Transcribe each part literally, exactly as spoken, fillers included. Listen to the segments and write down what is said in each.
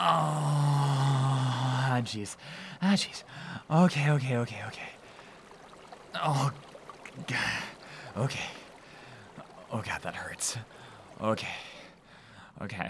Ah, jeez. Ah, jeez. Okay, okay, okay, okay. Oh, God. Okay. Oh, God, that hurts. Okay. Okay.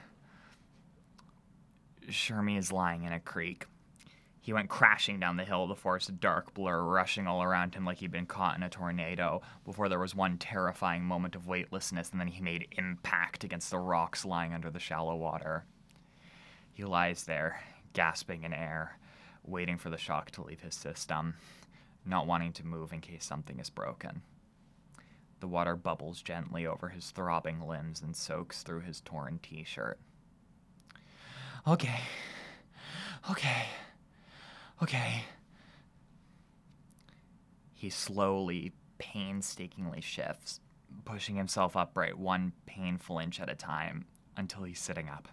Shermie is lying in a creek. He went crashing down the hill, the forest a dark blur, rushing all around him like he'd been caught in a tornado, before there was one terrifying moment of weightlessness, and then he made impact against the rocks lying under the shallow water. He lies there, gasping in air, waiting for the shock to leave his system, not wanting to move in case something is broken. The water bubbles gently over his throbbing limbs and soaks through his torn t-shirt. Okay. Okay. Okay. He slowly, painstakingly shifts, pushing himself upright one painful inch at a time until he's sitting up.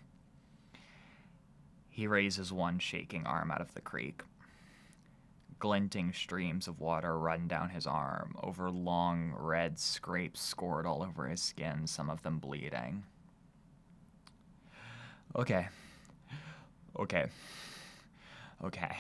He raises one shaking arm out of the creek. Glinting streams of water run down his arm, over long red scrapes scored all over his skin, some of them bleeding. Okay. Okay. Okay.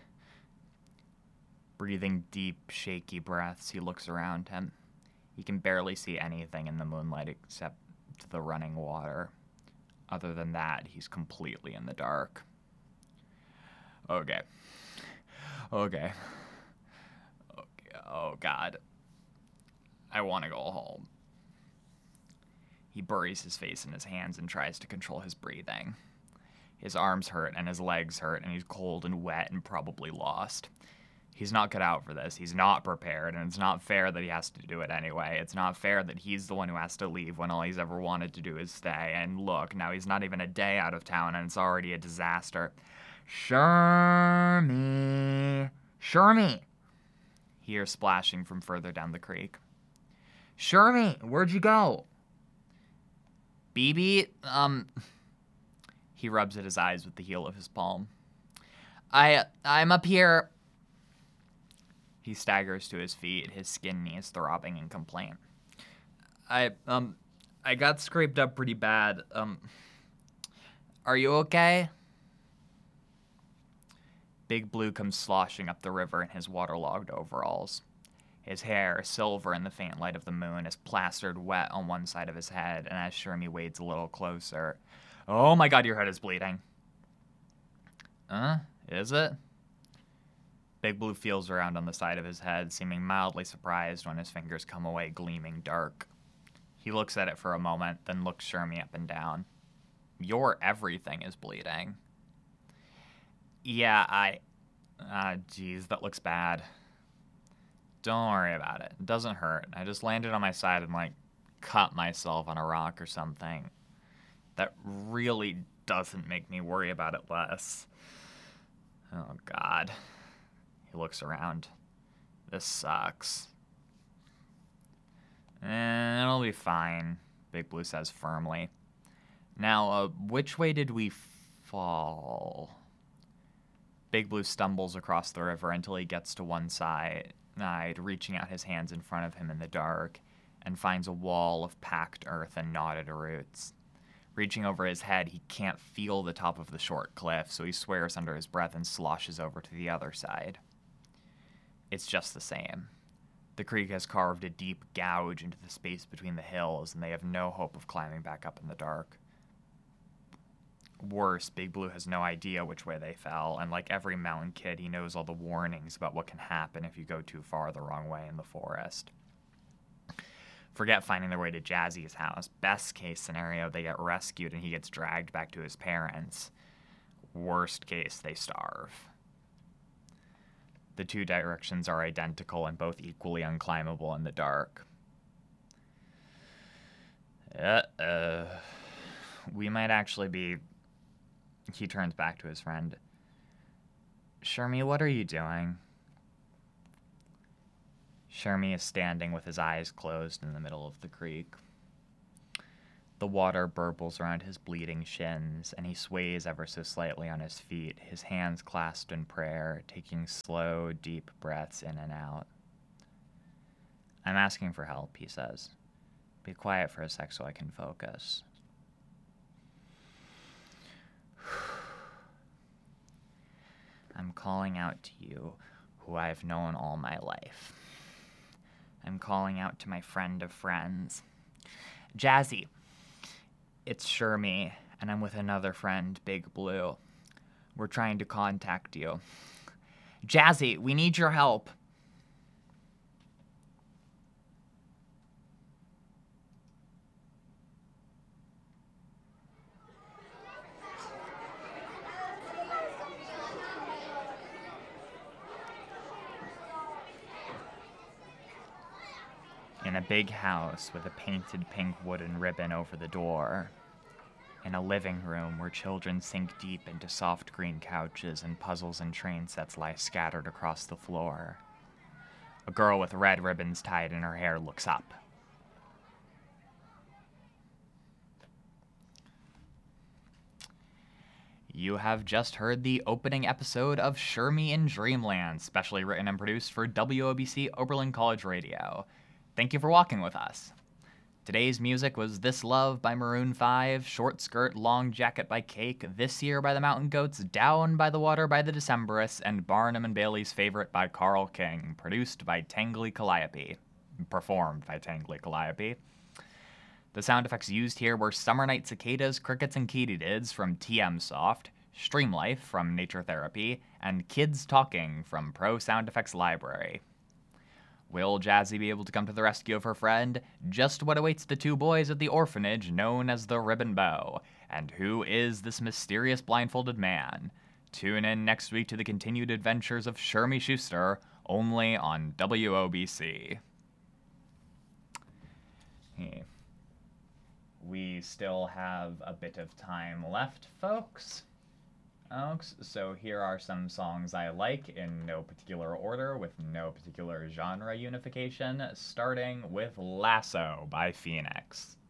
Breathing deep, shaky breaths, he looks around him. He can barely see anything in the moonlight except the running water. Other than that, he's completely in the dark. Okay. Okay. Okay. Oh, God. I want to go home. He buries his face in his hands and tries to control his breathing. His arms hurt and his legs hurt, and he's cold and wet and probably lost. He's not cut out for this. He's not prepared, and it's not fair that he has to do it anyway. It's not fair that he's the one who has to leave when all he's ever wanted to do is stay. And look, now he's not even a day out of town, and it's already a disaster. Shermie! Shermie! He hears splashing from further down the creek. Shermie, where'd you go? B B, um... He rubs at his eyes with the heel of his palm. I, I'm up here. He staggers to his feet, his skin knees throbbing in complaint. I, um, I got scraped up pretty bad. Um, are you okay? Big Blue comes sloshing up the river in his waterlogged overalls. His hair, silver in the faint light of the moon, is plastered wet on one side of his head, and as Shermie wades a little closer, oh my God, your head is bleeding. Huh? Is it? Big Blue feels around on the side of his head, seeming mildly surprised when his fingers come away gleaming dark. He looks at it for a moment, then looks Shermie up and down. Your everything is bleeding. Yeah, I... Ah, geez, that looks bad. Don't worry about it. It doesn't hurt. I just landed on my side and, like, cut myself on a rock or something. That really doesn't make me worry about it less. Oh, God. He looks around. This sucks. Eh, it'll be fine, Big Blue says firmly. Now, uh, which way did we fall? Big Blue stumbles across the river until he gets to one side, reaching out his hands in front of him in the dark, and finds a wall of packed earth and knotted roots. Reaching over his head, he can't feel the top of the short cliff, so he swears under his breath and sloshes over to the other side. It's just the same. The creek has carved a deep gouge into the space between the hills, and they have no hope of climbing back up in the dark. Worse, Big Blue has no idea which way they fell, and like every mountain kid, he knows all the warnings about what can happen if you go too far the wrong way in the forest. Forget finding their way to Jazzy's house. Best case scenario, they get rescued and he gets dragged back to his parents. Worst case, they starve. The two directions are identical and both equally unclimbable in the dark. Uh-uh. We might actually be... He turns back to his friend. Shermie, what are you doing? Shermie is standing with his eyes closed in the middle of the creek. The water burbles around his bleeding shins, and he sways ever so slightly on his feet, his hands clasped in prayer, taking slow, deep breaths in and out. I'm asking for help, he says. Be quiet for a sec so I can focus. I'm calling out to you, who I've known all my life. I'm calling out to my friend of friends. Jazzy, it's Shermie, and I'm with another friend, Big Blue. We're trying to contact you. Jazzy, we need your help. In a big house with a painted pink wooden ribbon over the door. In a living room where children sink deep into soft green couches and puzzles and train sets lie scattered across the floor. A girl with red ribbons tied in her hair looks up. You have just heard the opening episode of Shermie in Dreamland, specially written and produced for W O B C Oberlin College Radio. Thank you for walking with us. Today's music was This Love by Maroon five, Short Skirt, Long Jacket by Cake, This Year by the Mountain Goats, Down by the Water by the Decemberists, and Barnum and Bailey's Favorite by Carl King, produced by Tangly Calliope. Performed by Tangly Calliope. The sound effects used here were Summer Night Cicadas, Crickets, and Katydids from T M Soft, Streamlife from Nature Therapy, and Kids Talking from Pro Sound Effects Library. Will Jazzy be able to come to the rescue of her friend? Just what awaits the two boys at the orphanage known as the Ribbon Bow? And who is this mysterious blindfolded man? Tune in next week to the continued adventures of Shermie Schuster, only on W O B C. Hey. We still have a bit of time left, folks. Folks, so here are some songs I like in no particular order with no particular genre unification, starting with Lasso by Phoenix.